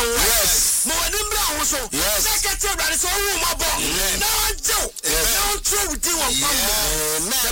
wo. Yes. Mo wani mbra ho so. Yes. Sekete brade so wu mo bo. Na onjo. Na ontro wudi won pam. Amen.